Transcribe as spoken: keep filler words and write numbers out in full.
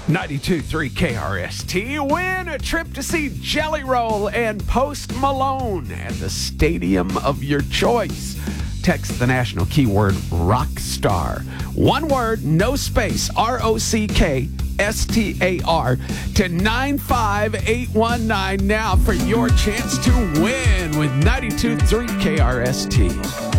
ninety-two point three K R S T. Win a trip to see Jelly Roll and Post Malone at the stadium of your choice. Text the national keyword Rockstar. One word, no space, R O C K S T A R to nine five eight one nine now for your chance to win with ninety-two point three K R S T.